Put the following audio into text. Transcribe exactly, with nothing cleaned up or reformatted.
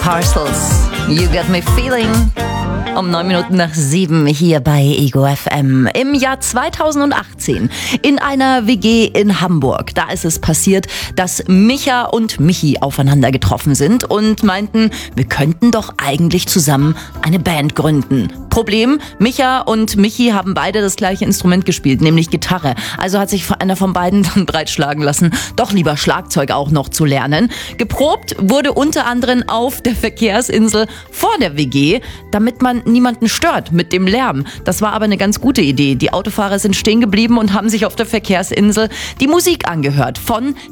Parcels, You Got Me Feeling. Um neun Minuten nach sieben hier bei Ego F M. Im Jahr zweitausendachtzehn in einer W G in Hamburg. Da ist es passiert, dass Micha und Michi aufeinander getroffen sind und meinten, wir könnten doch eigentlich zusammen eine Band gründen. Problem, Micha und Michi haben beide das gleiche Instrument gespielt, nämlich Gitarre. Also hat sich einer von beiden dann breitschlagen lassen, doch lieber Schlagzeug auch noch zu lernen. Geprobt wurde unter anderem auf der Verkehrsinsel vor der W G, damit man niemanden stört mit dem Lärm. Das war aber eine ganz gute Idee. Die Autofahrer sind stehen geblieben und haben sich auf der Verkehrsinsel die Musik angehört von